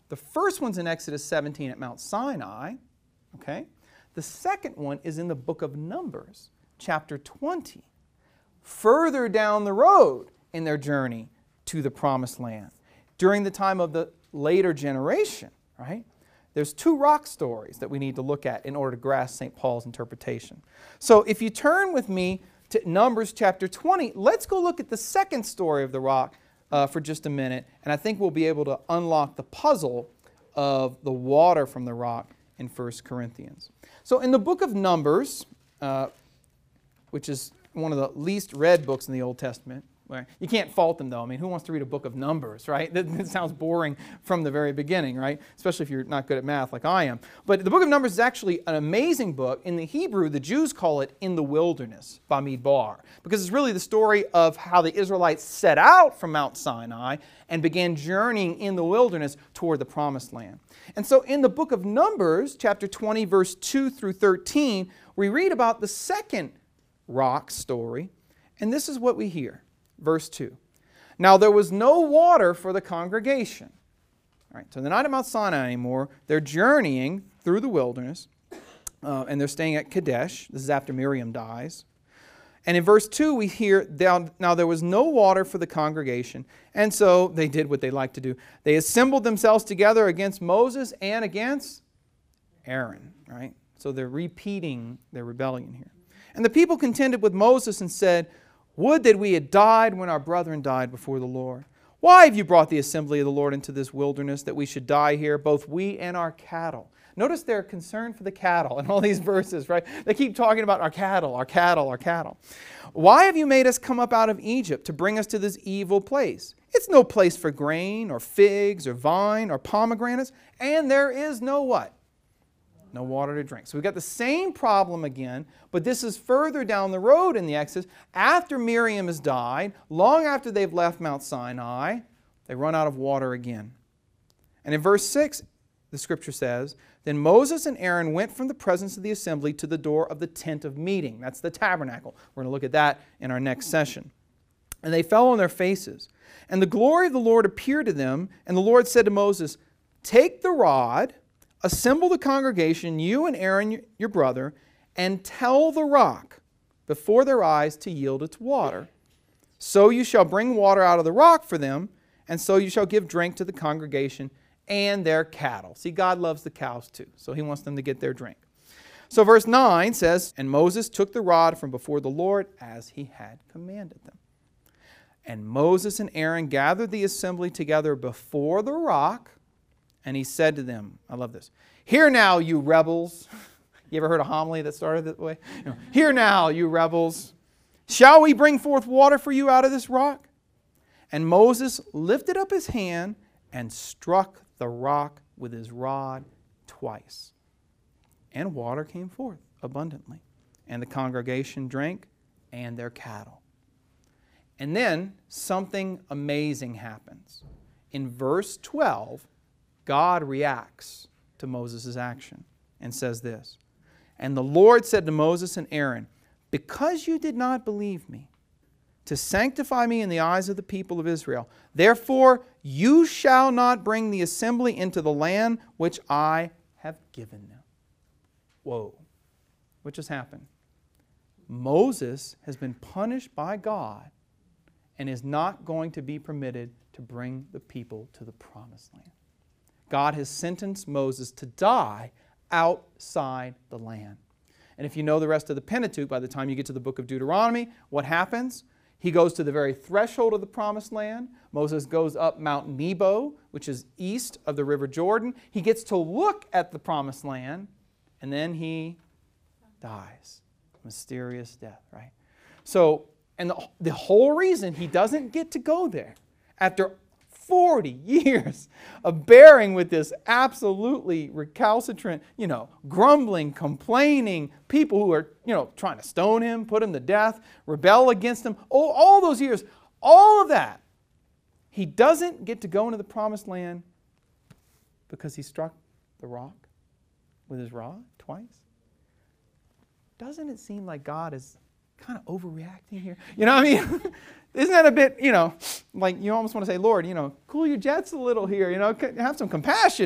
The first one's in Exodus 17 at Mount Sinai. Okay? The second one is in the book of Numbers, chapter 20, further down the road in their journey to the Promised Land. During the time of the later generation, right? There's two rock stories that we need to look at in order to grasp St. Paul's interpretation. So if you turn with me to Numbers chapter 20, let's go look at the second story of the rock for just a minute, and I think we'll be able to unlock the puzzle of the water from the rock in 1 Corinthians. So in the book of Numbers, which is one of the least read books in the Old Testament, you can't fault them though. I mean, who wants to read a book of Numbers, right? That sounds boring from the very beginning, right? Especially if you're not good at math like I am. But the book of Numbers is actually an amazing book. In the Hebrew, the Jews call it In the Wilderness, Bamidbar, because it's really the story of how the Israelites set out from Mount Sinai and began journeying in the wilderness toward the Promised Land. And so in the book of Numbers, chapter 20, verse 2 through 13, we read about the second rock story, and this is what we hear. Verse 2. Now there was no water for the congregation. All right, so they're not at Mount Sinai anymore. They're journeying through the wilderness, and they're staying at Kadesh. This is after Miriam dies. And in verse 2 we hear, now there was no water for the congregation, and so they did what they like to do. They assembled themselves together against Moses and against Aaron. Right? So they're repeating their rebellion here. And the people contended with Moses and said, would that we had died when our brethren died before the Lord. Why have you brought the assembly of the Lord into this wilderness, that we should die here, both we and our cattle? Notice they're concerned for the cattle in all these verses, right? They keep talking about our cattle, our cattle, our cattle. Why have you made us come up out of Egypt to bring us to this evil place? It's no place for grain or figs or vine or pomegranates, and there is no what? No water to drink. So we've got the same problem again, but this is further down the road in the Exodus. After Miriam has died, long after they've left Mount Sinai, they run out of water again. And in verse 6, the scripture says, then Moses and Aaron went from the presence of the assembly to the door of the tent of meeting. That's the tabernacle. We're going to look at that in our next session. And they fell on their faces. And the glory of the Lord appeared to them, and the Lord said to Moses, take the rod, assemble the congregation, you and Aaron your brother, and tell the rock before their eyes to yield its water. So you shall bring water out of the rock for them, and so you shall give drink to the congregation and their cattle. See, God loves the cows too, so He wants them to get their drink. So verse 9 says, and Moses took the rod from before the Lord as he had commanded them. And Moses and Aaron gathered the assembly together before the rock, and he said to them, I love this, hear now, you rebels. You ever heard a homily that started that way? Hear now, you rebels. Shall we bring forth water for you out of this rock? And Moses lifted up his hand and struck the rock with his rod twice. And water came forth abundantly. And the congregation drank, and their cattle. And then something amazing happens. In verse 12, God reacts to Moses' action and says this, and the Lord said to Moses and Aaron, because you did not believe me, to sanctify me in the eyes of the people of Israel, therefore you shall not bring the assembly into the land which I have given them. Whoa. What just happened? Moses has been punished by God and is not going to be permitted to bring the people to the Promised Land. God has sentenced Moses to die outside the land. And if you know the rest of the Pentateuch, by the time you get to the book of Deuteronomy, what happens? He goes to the very threshold of the Promised Land. Moses goes up Mount Nebo, which is east of the River Jordan. He gets to look at the Promised Land, and then he dies. Mysterious death, right? So, and the whole reason he doesn't get to go there, after 40 years of bearing with this absolutely recalcitrant, grumbling, complaining people who are, trying to stone him, put him to death, rebel against him, all those years, all of that. He doesn't get to go into the Promised Land because he struck the rock with his rod twice. Doesn't it seem like God is kind of overreacting here? You know what I mean? Isn't that a bit, like you almost want to say, Lord, cool your jets a little here, have some compassion.